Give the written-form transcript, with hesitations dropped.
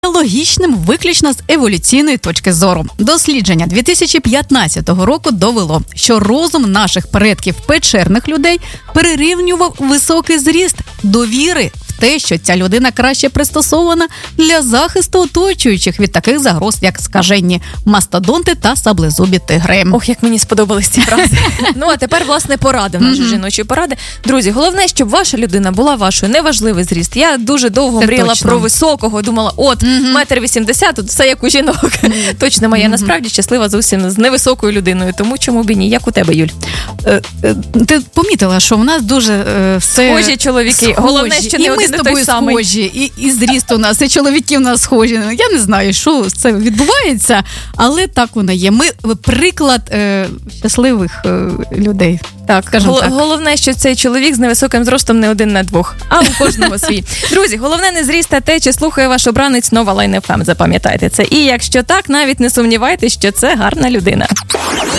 логічним виключно з еволюційної точки зору. Дослідження 2015 року довело, що розум наших предків печерних людей перерівнював високий зріст довіри в те, що ця людина краще пристосована для захисту оточуючих від таких загроз, як скажені мастодонти та саблезубі тигри. Ох, як мені сподобались ці фрази. Ну, а тепер, власне, поради, наші жіночі поради. Друзі, головне, щоб ваша людина була вашою, неважливий зріст. Я дуже довго мріяла про високого, думала, от, 1,80 м, тут все як у жінок. Точно моя, насправді, щаслива зовсім з невисокою людиною, тому чому б і ні. Як у тебе, Юль? Ти помітила, що в нас дуже все схожі чоловіки. Схожі. Головне, що не один і той самий. Схожі, і зріст у нас, і чоловіки у нас схожі. Я не знаю, що це відбувається, але так воно є. Ми приклад щасливих людей. Так, головне, що цей чоловік з невисоким зростом не один на двох, а у кожного свій. Друзі, головне не зріст, а те, чи слухає ваш обранець Нова Лайн FM, запам'ятайте це. І якщо так, навіть не сумнівайтесь, що це гарна людина.